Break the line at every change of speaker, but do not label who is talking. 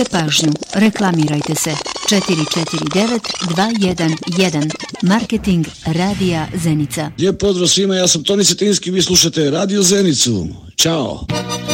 Pažnju, reklamirajte se. 449 211 Marketing Radija Zenica.
Lijep pozdrav svima, ja sam Toni Cetinski, vi slušate Radio Zenicu. Ćao!